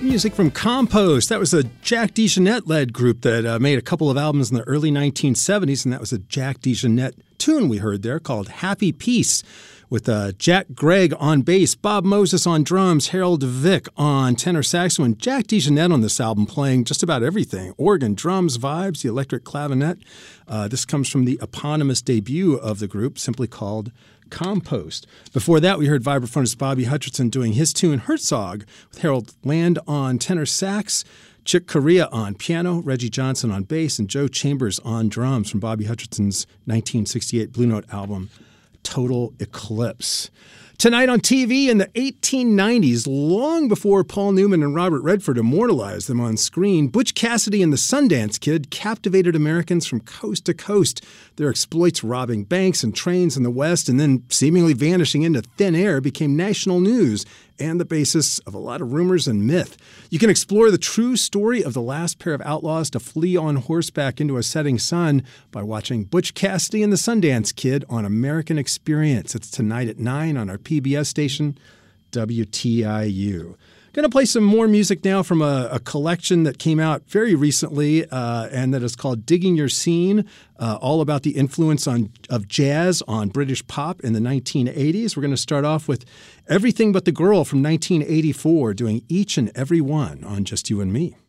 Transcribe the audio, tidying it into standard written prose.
Music from Compost. That was a Jack DeJohnette-led group that made a couple of albums in the early 1970s, and that was a Jack DeJohnette tune we heard there called Happy Peace, with Jack Gregg on bass, Bob Moses on drums, Harold Vick on tenor saxophone, Jack DeJohnette on this album playing just about everything, organ, drums, vibes, the electric clavinet. This comes from the eponymous debut of the group, simply called Compost. Before that, we heard vibraphonist Bobby Hutcherson doing his tune Herzog with Harold Land on tenor sax, Chick Corea on piano, Reggie Johnson on bass, and Joe Chambers on drums from Bobby Hutcherson's 1968 Blue Note album, Total Eclipse. Tonight on TV in the 1890s, long before Paul Newman and Robert Redford immortalized them on screen, Butch Cassidy and the Sundance Kid captivated Americans from coast to coast. Their exploits robbing banks and trains in the West and then seemingly vanishing into thin air became national news and the basis of a lot of rumors and myth. You can explore the true story of the last pair of outlaws to flee on horseback into a setting sun by watching Butch Cassidy and the Sundance Kid on American Experience. It's tonight at 9 on our PBS station, WTIU. Going to play some more music now from a collection that came out very recently and that is called Digging Your Scene, all about the influence of jazz on British pop in the 1980s. We're going to start off with Everything But the Girl from 1984, doing Each and Every One on Just You and Me.